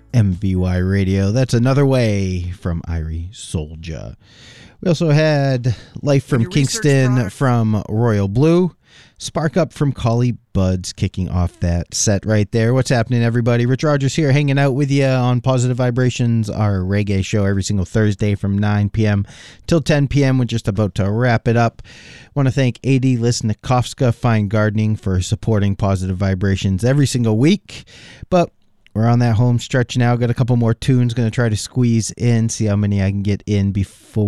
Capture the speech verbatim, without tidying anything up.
M V Y Radio. That's Another Way from Irie Soldier. We also had Life from Kingston from Royal Blue. Spark Up from Collie Buds kicking off that set right there. What's happening, everybody? Rich Rogers here, hanging out with you on Positive Vibrations, our reggae show every single Thursday from nine p.m. till ten p.m. We're just about to wrap it up. Want to thank Adi Lisnikovska Fine Gardening for supporting Positive Vibrations every single week. But we're on that home stretch now. Got a couple more tunes. Going to try to squeeze in, see how many I can get in before